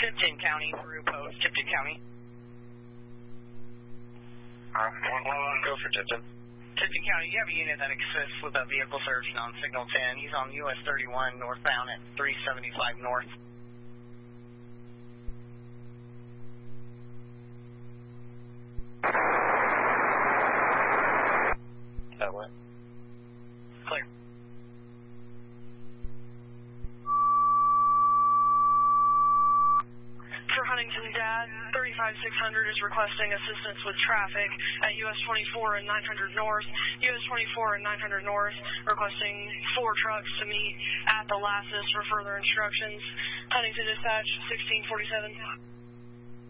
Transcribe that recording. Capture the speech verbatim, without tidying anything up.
Tipton County, Peru Post, Tipton County. Um, one, one, one, go for Tipton. Tipton County, you have a unit that assists with a vehicle search on signal ten. He's on U S thirty-one northbound at three seventy-five north. That way. Clear. For Huntington Dad, thirty-five six hundred is requesting assistance with traffic at U S twenty-four and nine hundred North. U S twenty-four and nine hundred North requesting four trucks to meet at the Lassus for further instructions. Huntington Dispatch, sixteen forty-seven.